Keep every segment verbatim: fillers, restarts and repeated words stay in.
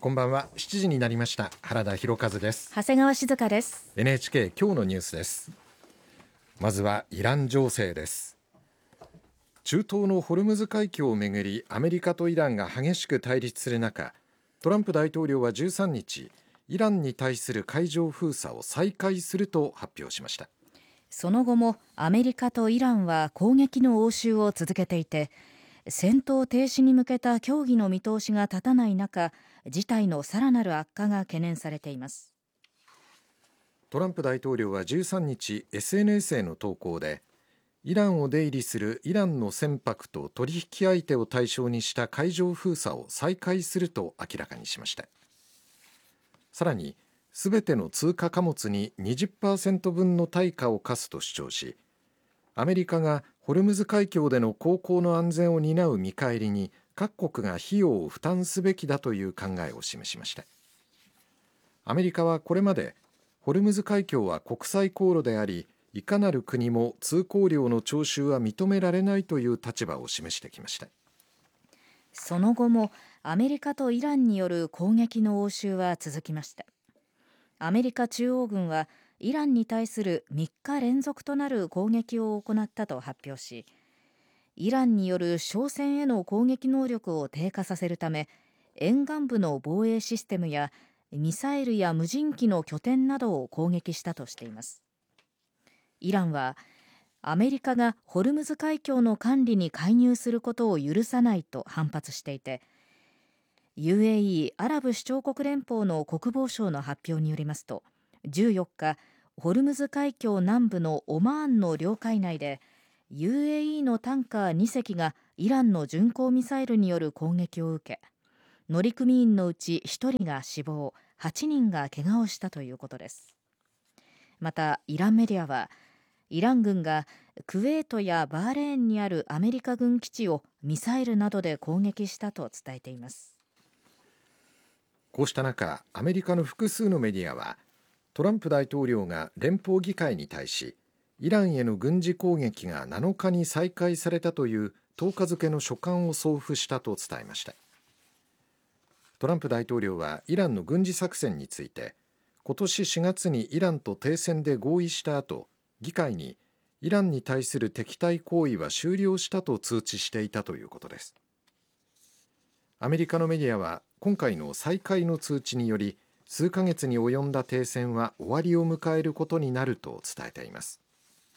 こんばんは。しちじになりました。原田博和です。 長谷川静香です。 エヌエイチケー 今日のニュースです。まずはイラン情勢です。中東のホルムズ海峡をめぐりアメリカとイランが激しく対立する中、トランプ大統領はじゅうさんにち、イランに対する海上封鎖を再開すると発表しました。 その後もアメリカとイランは攻撃の応酬を続けていて、戦闘停止に向けた協議の見通しが立たない中、事態のさらなる悪化が懸念されています。 トランプ大統領はじゅうさんにち エスエヌエス への投稿で、イランを出入りするイランの船舶と取引相手を対象にした海上封鎖を再開すると明らかにしました。さらに、すべての通過貨物に にじゅっパーセント 分の対価を課すと主張し、アメリカがホルムズ海峡での航行の安全を担う見返りに各国が費用を負担すべきだという考えを示しました。アメリカはこれまでホルムズ海峡は国際航路であり、いかなる国も通行料の徴収は認められないという立場を示してきました。 その後もアメリカとイランによる攻撃の応酬は続きました。アメリカ中央軍はイランに対するみっか連続となる攻撃を行ったと発表し、イランによる商船への攻撃能力を低下させるため、沿岸部の防衛システムやミサイルや無人機の拠点などを攻撃したとしています。イランはアメリカがホルムズ海峡の管理に介入することを許さないと反発していて、 ユーエーイー アラブ首長国連邦の国防省の発表によりますと、じゅうよっか、ホルムズ海峡南部のオマーンの領海内で ユーエーイー のタンカーにせきがイランの巡航ミサイルによる攻撃を受け、乗組員のうちひとりが死亡、はちにんが怪我をしたということです。またイランメディアは、イラン軍がクウェートやバーレーンにあるアメリカ軍基地をミサイルなどで攻撃したと伝えています。 こうした中、アメリカの複数のメディアは、トランプ大統領が連邦議会に対し、イランへの軍事攻撃がなのかに再開されたというとおか付の書簡を送付したと伝えました。トランプ大統領はイランの軍事作戦について、今年しがつにイランと停戦で合意した後、議会にイランに対する敵対行為は終了したと通知していたということです。アメリカのメディアは、今回の再開の通知により数ヶ月に及んだ停戦は終わりを迎えることになると伝えています。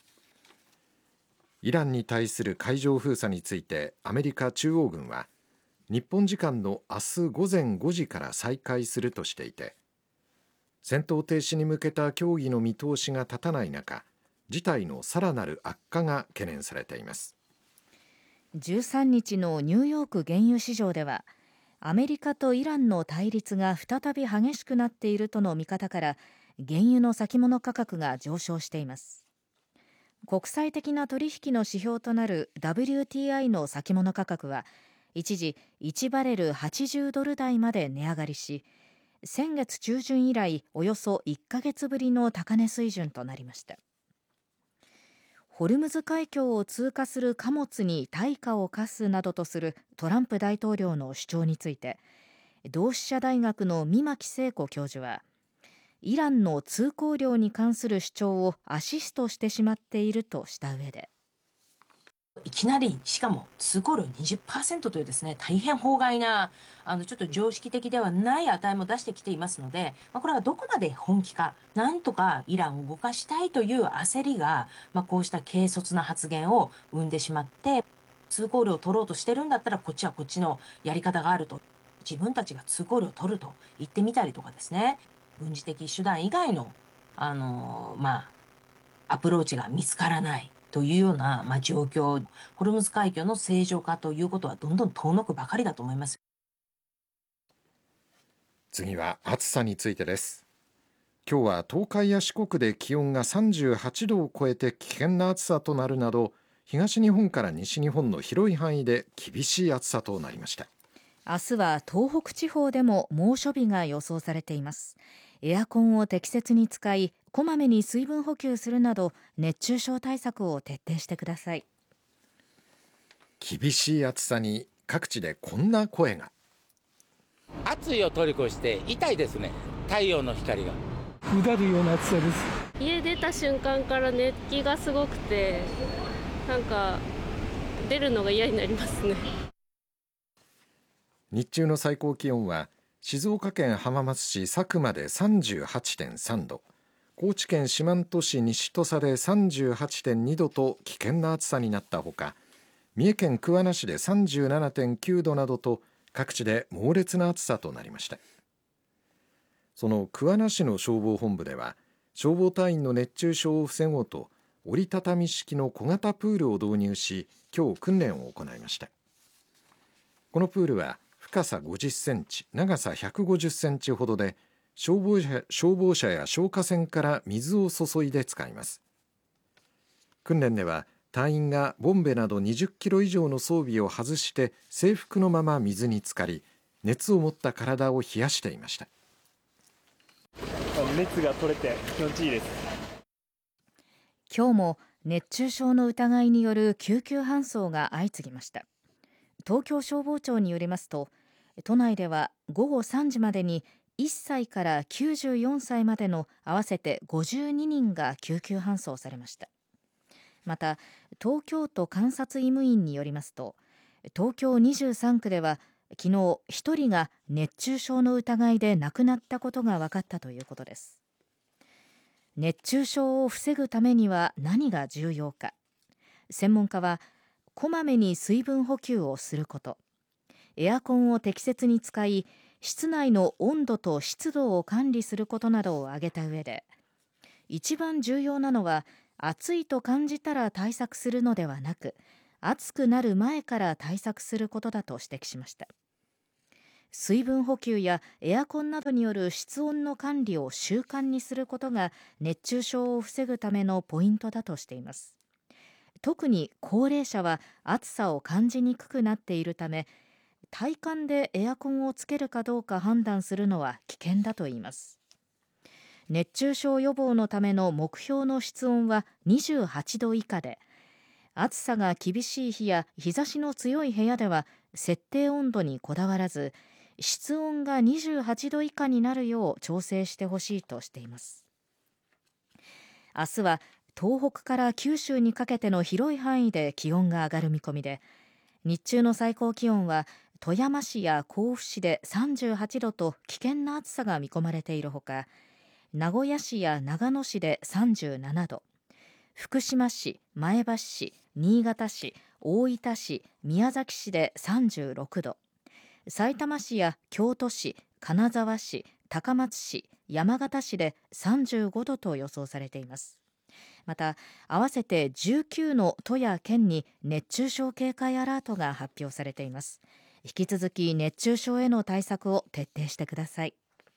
イランに対する海上封鎖についてアメリカ中央軍は、日本時間の明日午前ごじから再開するとしていて、戦闘停止に向けた協議の見通しが立たない中、事態のさらなる悪化が懸念されています。 じゅうさんにちのニューヨーク原油市場では、アメリカとイランの対立が再び激しくなっているとの見方から、原油の先物価格が上昇しています。国際的な取引の指標となる ダブリューティーアイ の先物価格は一時いちバレルはちじゅうドル台まで値上がりし、先月中旬以来およそいっかげつぶりの高値水準となりました。ホルムズ海峡を通過する貨物に対価を課すなどとするトランプ大統領の主張について、同志社大学の三牧聖子教授は、イランの通行料に関する主張をアシストしてしまっているとした上で、 いきなり、しかも通行料 にじゅっパーセント というですね、大変法外な、あの、ちょっと常識的ではない値も出してきていますので、まあ、これはどこまで本気か、なんとかイランを動かしたいという焦りが、まあ、こうした軽率な発言を生んでしまって、通行料を取ろうとしてるんだったら、こっちはこっちのやり方があると。自分たちが通行料を取ると言ってみたりとかですね、軍事的手段以外の、あの、まあ、アプローチが見つからない。というような、まあ、状況、ホルムズ海峡の正常化ということはどんどん遠のくばかりだと思います。 次は暑さについてです。今日は東海や四国で気温がさんじゅうはちどを超えて危険な暑さとなるなど、東日本から西日本の広い範囲で厳しい暑さとなりました。 明日は東北地方でも猛暑日が予想されています。エアコンを適切に使い、こまめに水分補給するなど熱中症対策を徹底してください。 厳しい暑さに各地でこんな声が。 暑いを通り越して痛いですね。太陽の光がうだるような暑さです。 家出た瞬間から熱気がすごくて、なんか出るのが嫌になりますね。 日中の最高気温は静岡県浜松市佐久間で さんじゅうはちてんさんど、高知県四万十市西土佐で さんじゅうはちてんにどと危険な暑さになったほか、三重県桑名市で さんじゅうななてんきゅうどなどと各地で猛烈な暑さとなりました。その桑名市の消防本部では、消防隊員の熱中症を防ごうと折りたたみ式の小型プールを導入し、今日訓練を行いました。このプールは深さごじゅっセンチ、長さひゃくごじゅっセンチほどで、消防車、消防車や消火栓から水を注いで使います。訓練では隊員がボンベなどにじゅっキロ以上の装備を外して制服のまま水に浸かり、熱を持った体を冷やしていました。 熱が取れて気持ちいいです。 今日も熱中症の疑いによる救急搬送が相次ぎました。東京消防庁によりますと、都内ではごごさんじまでにいっさいからきゅうじゅうよんさいまでの合わせてごじゅうににんが救急搬送されました。また、東京都監察医務院によりますと、東京にじゅうさんくでは昨日ひとりが熱中症の疑いで亡くなったことが分かったということです。熱中症を防ぐためには何が重要か。専門家は、こまめに水分補給をすること、エアコンを適切に使い、室内の温度と湿度を管理することなどを挙げた上で、一番重要なのは暑いと感じたら対策するのではなく、暑くなる前から対策することだと指摘しました。水分補給やエアコンなどによる室温の管理を習慣にすることが熱中症を防ぐためのポイントだとしています。特に高齢者は暑さを感じにくくなっているため、体感でエアコンをつけるかどうか判断するのは危険だといいます。熱中症予防のための目標の室温はにじゅうはちど以下で、暑さが厳しい日や日差しの強い部屋では設定温度にこだわらず、室温がにじゅうはちど以下になるよう調整してほしいとしています。明日は東北から九州にかけての広い範囲で気温が上がる見込みで、日中の最高気温は富山市や甲府市でさんじゅうはちどと危険な暑さが見込まれているほか、名古屋市や長野市でさんじゅうななど、福島市、前橋市、新潟市、大分市、宮崎市でさんじゅうろくど、さいたま市や京都市、金沢市、高松市、山形市でさんじゅうごどと予想されています。また、合わせてじゅうきゅうの都や県に熱中症警戒アラートが発表されています。引き続き熱中症への対策を徹底してください。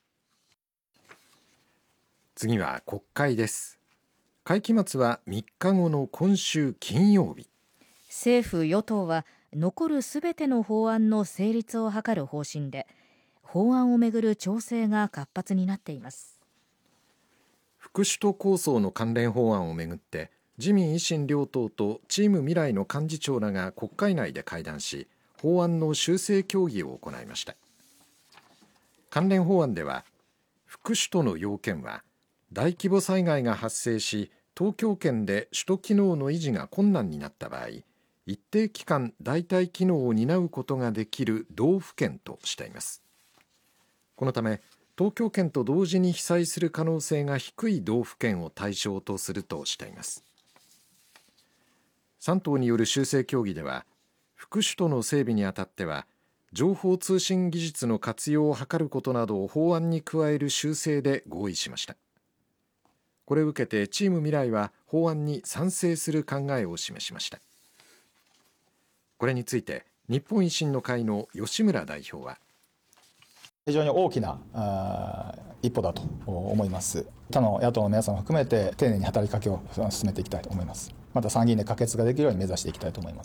次は国会です。会期末はみっかごの今週金曜日。 政府与党は残るすべての法案の成立を図る方針で、法案をめぐる調整が活発になっています。 副首都構想の関連法案をめぐって、自民維新両党とチーム未来の幹事長らが国会内で会談し、法案の修正協議を行いました。関連法案では、副首都の要件は大規模災害が発生し、東京圏で首都機能の維持が困難になった場合、一定期間代替機能を担うことができる道府県としています。このため、東京圏と同時に被災する可能性が低い道府県を対象とするとしています。さん党による修正協議では、副首都の整備にあたっては、情報通信技術の活用を図ることなどを法案に加える修正で合意しました。これを受けてチーム未来は法案に賛成する考えを示しました。これについて日本維新の会の吉村代表は、 非常に大きな一歩だと思います。他の野党の皆さんを含めて丁寧に働きかけを進めていきたいと思います。また参議院で可決ができるように目指していきたいと思います。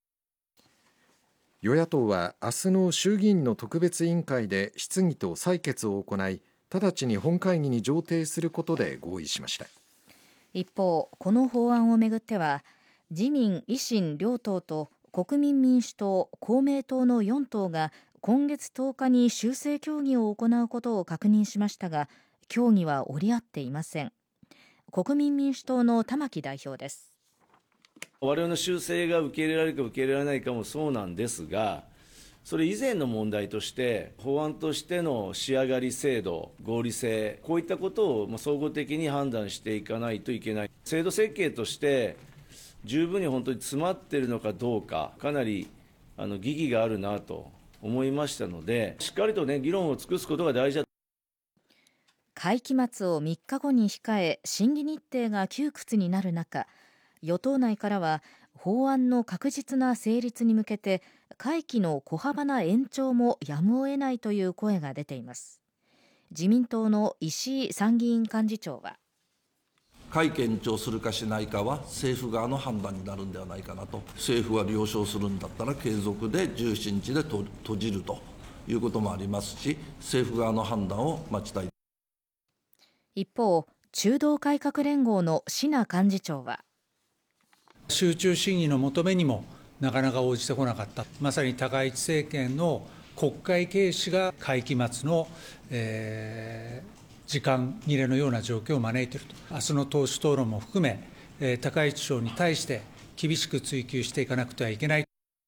与野党は明日の衆議院の特別委員会で質疑と採決を行い、直ちに本会議に上呈することで合意しました。 一方、この法案をめぐっては、自民、維新両党と国民民主党、公明党のよん党が今月とおかに修正協議を行うことを確認しましたが、協議は折り合っていません。国民民主党の玉木代表です。 我々の修正が受け入れられるか受け入れられないかもそうなんですが、それ以前の問題として、法案としての仕上がり精度、合理性、こういったことを総合的に判断していかないといけない。制度設計として、十分に本当に詰まっているのかどうか、かなりあの疑義があるなと思いましたので、しっかりとね、議論を尽くすことが大事だ。 会期末をみっかごに控え、審議日程が窮屈になる中、与党内からは法案の確実な成立に向けて会期の小幅な延長もやむを得ないという声が出ています。自民党の石井参議院幹事長は、 会期延長するかしないかは政府側の判断になるんではないかなと。政府は了承するんだったら継続でじゅうしちにちでと閉じるということもありますし、政府側の判断を待ちたい。 一方、中道改革連合の椎名幹事長は、 集中審議の求めにもなかなか応じてこなかった。まさに高市政権の国会軽視が会期末の、えー時間切れのような状況を招いていると。明日の党首討論も含め、えー、高市首相に対して厳しく追及していかなくてはいけない。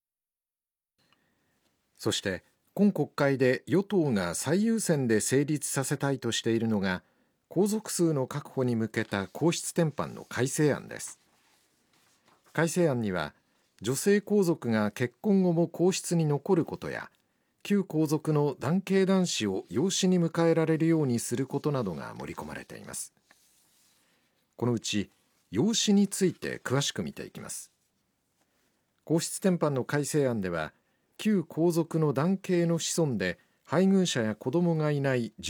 そして今国会で与党が最優先で成立させたいとしているのが、皇族数の確保に向けた皇室典範の改正案です。改正案には、女性皇族が結婚後も皇室に残ることや、旧皇族の男系男子を養子に迎えられるようにすることなどが盛り込まれています。このうち養子について詳しく見ていきます。皇室典範の改正案では、旧皇族の男系の子孫で配偶者や子供がいない